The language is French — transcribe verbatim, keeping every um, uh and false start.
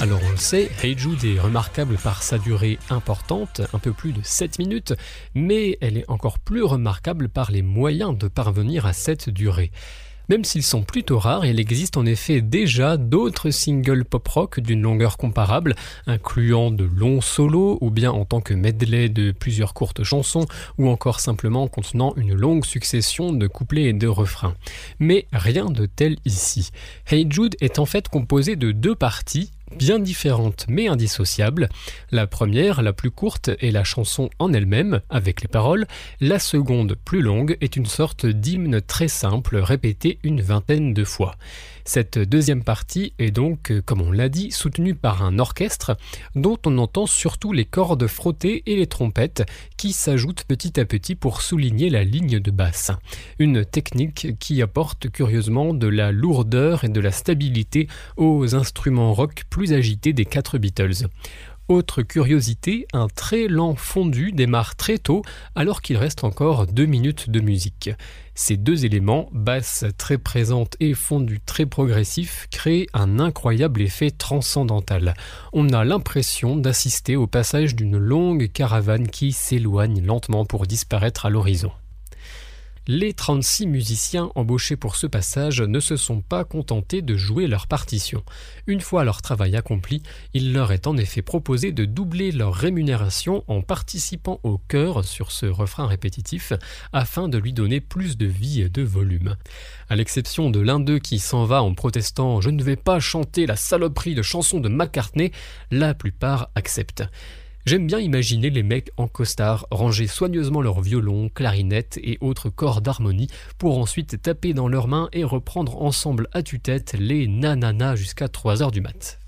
Alors on le sait, Hey Jude est remarquable par sa durée importante, un peu plus de sept minutes, mais elle est encore plus remarquable par les moyens de parvenir à cette durée. Même s'ils sont plutôt rares, il existe en effet déjà d'autres singles pop-rock d'une longueur comparable, incluant de longs solos ou bien en tant que medley de plusieurs courtes chansons ou encore simplement contenant une longue succession de couplets et de refrains. Mais rien de tel ici. Hey Jude est en fait composé de deux parties, bien différentes mais indissociables. La première, la plus courte, est la chanson en elle-même, avec les paroles. La seconde, plus longue, est une sorte d'hymne très simple, répété une vingtaine de fois. Cette deuxième partie est donc, comme on l'a dit, soutenue par un orchestre dont on entend surtout les cordes frottées et les trompettes qui s'ajoutent petit à petit pour souligner la ligne de basse. Une technique qui apporte curieusement de la lourdeur et de la stabilité aux instruments rock plus agités des quatre Beatles. Autre curiosité, un très lent fondu démarre très tôt alors qu'il reste encore deux minutes de musique. Ces deux éléments, basse très présente et fondu très progressif, créent un incroyable effet transcendantal. On a l'impression d'assister au passage d'une longue caravane qui s'éloigne lentement pour disparaître à l'horizon. Les trente-six musiciens embauchés pour ce passage ne se sont pas contentés de jouer leur partition. Une fois leur travail accompli, il leur est en effet proposé de doubler leur rémunération en participant au chœur sur ce refrain répétitif afin de lui donner plus de vie et de volume. À l'exception de l'un d'eux qui s'en va en protestant « Je ne vais pas chanter la saloperie de chansons de McCartney », la plupart acceptent. J'aime bien imaginer les mecs en costard ranger soigneusement leurs violons, clarinettes et autres corps d'harmonie pour ensuite taper dans leurs mains et reprendre ensemble à tue-tête les nanana jusqu'à trois heures du mat'.